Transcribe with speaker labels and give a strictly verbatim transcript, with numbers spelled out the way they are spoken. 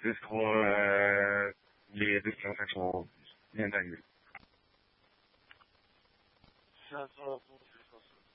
Speaker 1: det ska eh, bli distansation helt enkelt.
Speaker 2: Sen så